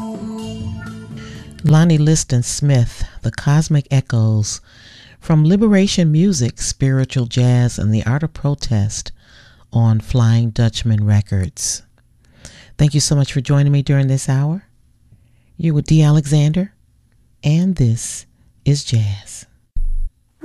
Lonnie Liston Smith, The Cosmic Echoes, from Liberation Music, Spiritual Jazz, and the Art of Protest on Flying Dutchman Records. Thank you so much for joining me during this hour. You're with D. Alexander, and this is Jazz.